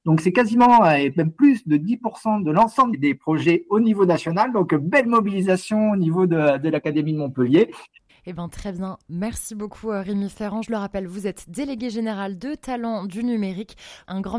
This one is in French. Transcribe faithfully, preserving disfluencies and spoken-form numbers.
Donc c'est quasiment, euh, et même plus de dix pour cent de l'ensemble des projets au niveau national. Donc belle mobilisation au niveau de, de l'Académie de Montpellier. Eh bien, très bien. Merci beaucoup, euh, Rémi Ferrand. Je le rappelle, vous êtes délégué général de Talents du numérique. Un grand